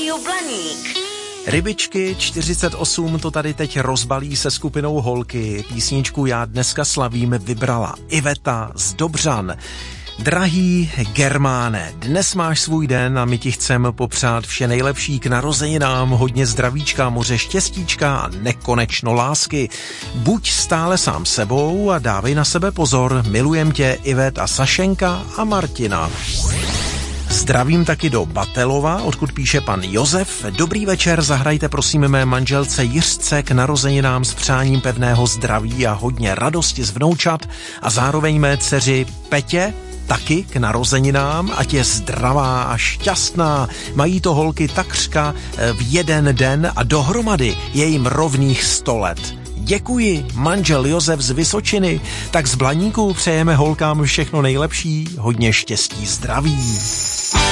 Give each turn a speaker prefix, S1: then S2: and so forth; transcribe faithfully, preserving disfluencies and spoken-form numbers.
S1: Rádio Blaník.
S2: Rybičky čtyřicet osm to tady teď rozbalí se skupinou Holky. Písničku Já dneska slavím vybrala Iveta z Dobřan. Drahý Germáne, dnes máš svůj den a my ti chceme popřát vše nejlepší k narozeninám, hodně zdravíčka, moře štěstíčka a nekonečno lásky. Buď stále sám sebou a dávej na sebe pozor, milujem tě Ivet a Sašenka a Martina. Zdravím taky do Batelova, odkud píše pan Josef. Dobrý večer, zahrajte prosím mé manželce Jiřce k narozeninám s přáním pevného zdraví a hodně radosti z vnoučat a zároveň mé dceři Petě taky k narozeninám, ať je zdravá a šťastná. Mají to holky takřka v jeden den a dohromady je jim rovných sto let. Děkuji, manžel Josef z Vysočiny. Tak z Blaníku přejeme holkám všechno nejlepší, hodně štěstí, zdraví.